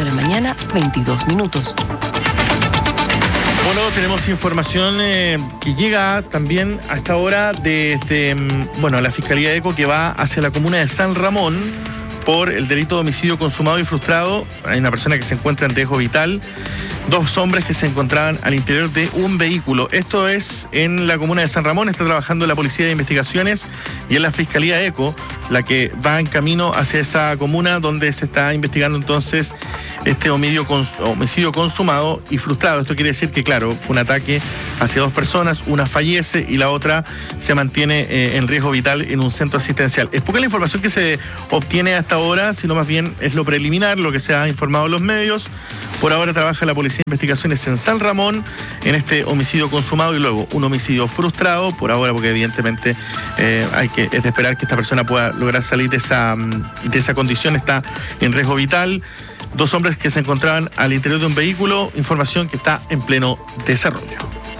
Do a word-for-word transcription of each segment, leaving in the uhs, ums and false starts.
de la mañana, veintidós minutos. Bueno, tenemos información eh, que llega también a esta hora desde, bueno, la Fiscalía de ECO, que va hacia la comuna de San Ramón por el delito de homicidio consumado y frustrado. Hay una persona que se encuentra en riesgo vital, dos hombres que se encontraban al interior de un vehículo. Esto es en la comuna de San Ramón. Está trabajando la Policía de Investigaciones y en la Fiscalía de ECO, la que va en camino hacia esa comuna donde se está investigando entonces este homicidio, cons- homicidio consumado y frustrado. Esto quiere decir que, claro, fue un ataque hacia dos personas, una fallece y la otra se mantiene eh, en riesgo vital en un centro asistencial. Es poca la información que se obtiene hasta ahora, sino más bien es lo preliminar, lo que se ha informado en los medios. Por ahora trabaja la Policía de Investigaciones en San Ramón en este homicidio consumado y luego un homicidio frustrado, por ahora, porque evidentemente eh, hay que, es de esperar que esta persona pueda lograr salir de esa, de esa condición. Está en riesgo vital. Dos hombres que se encontraban al interior de un vehículo, información que está en pleno desarrollo.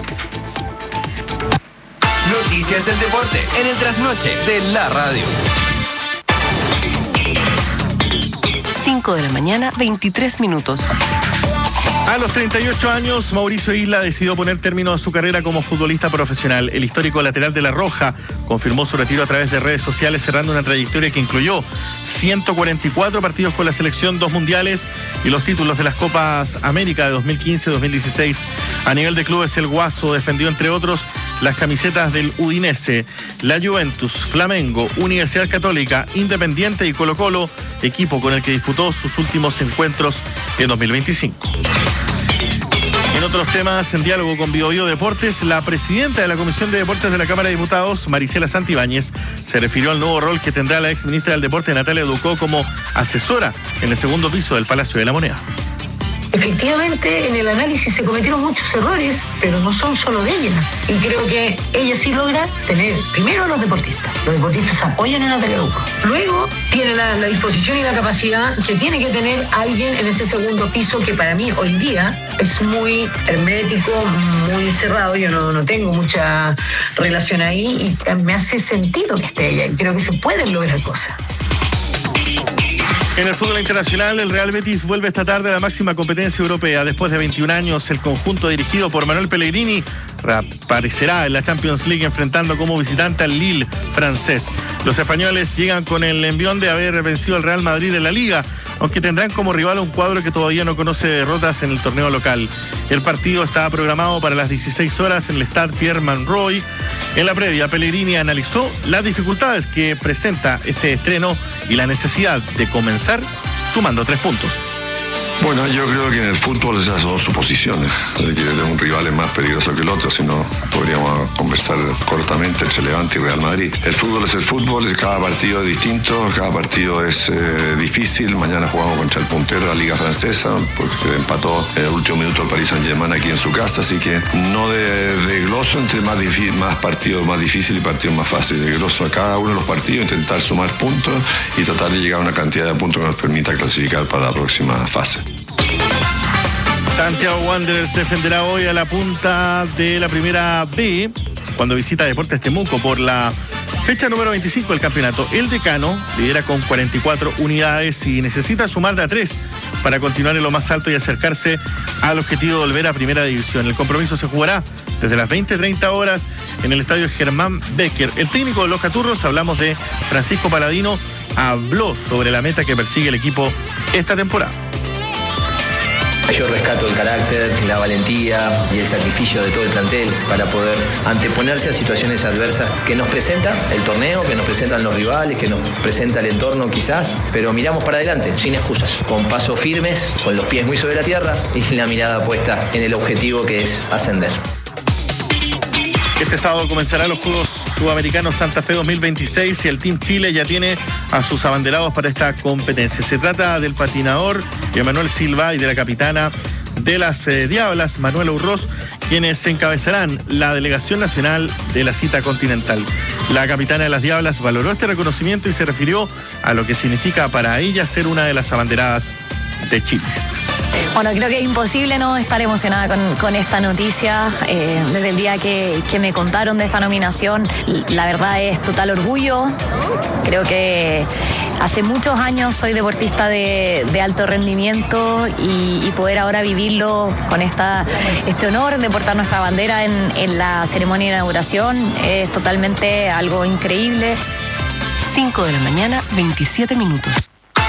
Noticias del deporte en el trasnoche de la radio. cinco de la mañana, veintitrés minutos. A los treinta y ocho años, Mauricio Isla decidió poner término a su carrera como futbolista profesional. El histórico lateral de La Roja confirmó su retiro a través de redes sociales, cerrando una trayectoria que incluyó ciento cuarenta y cuatro partidos con la selección, dos mundiales y los títulos de las Copas América de dos mil quince y dos mil dieciséis. A nivel de clubes, el Guaso defendió, entre otros, las camisetas del Udinese, la Juventus, Flamengo, Universidad Católica, Independiente y Colo-Colo, equipo con el que disputó sus últimos encuentros en dos mil veinticinco. En otros temas, en diálogo con Bio Bio Deportes, la presidenta de la Comisión de Deportes de la Cámara de Diputados, Marisela Santibáñez, se refirió al nuevo rol que tendrá la ex ministra del Deporte, Natalia Ducó, como asesora en el segundo piso del Palacio de la Moneda. Efectivamente, en el análisis se cometieron muchos errores, pero no son solo de ella. Y creo que ella sí logra tener, primero, a los deportistas. Los deportistas apoyan a Natalia Ducó. Luego, tiene la, la disposición y la capacidad que tiene que tener alguien en ese segundo piso, que para mí hoy día es muy hermético, muy cerrado. Yo no, no tengo mucha relación ahí y me hace sentido que esté ella. Y creo que se pueden lograr cosas. En el fútbol internacional, el Real Betis vuelve esta tarde a la máxima competencia europea. Después de veintiún años, el conjunto dirigido por Manuel Pellegrini reaparecerá en la Champions League enfrentando como visitante al Lille francés. Los españoles llegan con el envión de haber vencido al Real Madrid en la Liga, aunque tendrán como rival a un cuadro que todavía no conoce derrotas en el torneo local. El partido está programado para las dieciséis horas en el Stade Pierre Monroy. En la previa, Pellegrini analizó las dificultades que presenta este estreno y la necesidad de comenzar sumando tres puntos. Bueno, yo creo que en el fútbol esas son suposiciones, de que un rival es más peligroso que el otro, si no podríamos conversar cortamente entre Levante y Real Madrid. El fútbol es el fútbol, cada partido es distinto, cada partido es eh, difícil. Mañana jugamos contra el puntero de la Liga Francesa, porque empató en el último minuto el Paris Saint-Germain aquí en su casa, así que no de, de gloso entre más, difícil, más partidos más difíciles y partidos más fáciles. De gloso a cada uno de los partidos, intentar sumar puntos y tratar de llegar a una cantidad de puntos que nos permita clasificar para la próxima fase. Santiago Wanderers defenderá hoy a la punta de la primera B cuando visita Deportes Temuco por la fecha número veinticinco del campeonato. El Decano lidera con cuarenta y cuatro unidades y necesita sumar de a tres para continuar en lo más alto y acercarse al objetivo de volver a primera división. El compromiso se jugará desde las veinte treinta horas en el estadio Germán Becker. El técnico de los Caturros, hablamos de Francisco Paladino, habló sobre la meta que persigue el equipo esta temporada. Yo rescato el carácter, la valentía y el sacrificio de todo el plantel para poder anteponerse a situaciones adversas que nos presenta el torneo, que nos presentan los rivales, que nos presenta el entorno quizás, pero miramos para adelante, sin excusas, con pasos firmes, con los pies muy sobre la tierra y la mirada puesta en el objetivo que es ascender. Este sábado comenzarán los Juegos Sudamericanos Santa Fe dos mil veintiséis y el Team Chile ya tiene a sus abanderados para esta competencia. Se trata del patinador Emanuel Silva y de la capitana de las eh, Diablas, Manuela Urroz, quienes encabezarán la delegación nacional de la cita continental. La capitana de las Diablas valoró este reconocimiento y se refirió a lo que significa para ella ser una de las abanderadas de Chile. Bueno, creo que es imposible no estar emocionada con, con esta noticia. Eh, desde el día que, que me contaron de esta nominación, la verdad es total orgullo. Creo que hace muchos años soy deportista de, de alto rendimiento y, y poder ahora vivirlo con esta, este honor de portar nuestra bandera en, en la ceremonia de inauguración es totalmente algo increíble. cinco de la mañana, veintisiete minutos.